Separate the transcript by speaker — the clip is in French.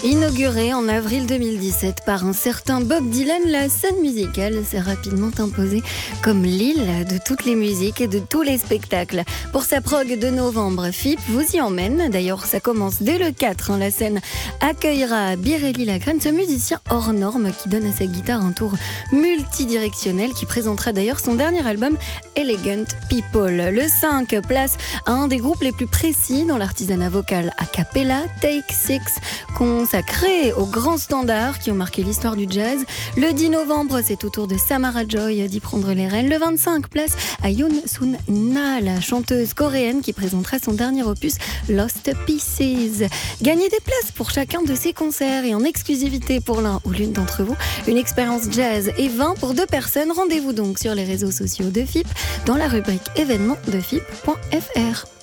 Speaker 1: Inaugurée en avril 2017 par un certain Bob Dylan, la scène musicale s'est rapidement imposée comme l'île de toutes les musiques et de tous les spectacles. Pour sa prog de novembre, FIP vous y emmène. D'ailleurs, ça commence dès le 4. La scène accueillera Birelli Lagrène, ce musicien hors norme qui donne à sa guitare un tour multidirectionnel, qui présentera d'ailleurs son dernier album Elegant People. Le 5 place un des groupes les plus précis dans l'artisanat vocal a cappella, Take 6, consacré aux grands standards qui ont marqué l'histoire du jazz. Le 10 novembre, c'est au tour de Samara Joy d'y prendre les rênes. Le 25 place à Yoon Sun Na, la chanteuse coréenne qui présentera son dernier opus Lost Pieces. Gagnez des places pour chacun de ces concerts et en exclusivité pour l'un ou l'une d'entre vous, une expérience jazz et vin pour 2 personnes. Rendez-vous donc sur les réseaux sociaux de FIP dans la rubrique événements de FIP.fr.